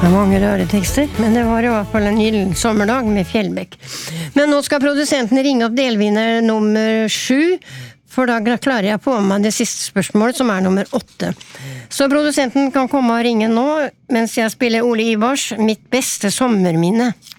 Det er mange rare tekster, men det var i hvert fall en gyllen sommerdag med Fjellbekk. Men nå skal produsenten ringe opp delvinner nummer 7, for da klarer jeg på meg det siste spørsmålet, som er nummer 8. Så produsenten kan komme og ringe nå, mens jeg spiller Ole Ivars, mitt beste sommerminne.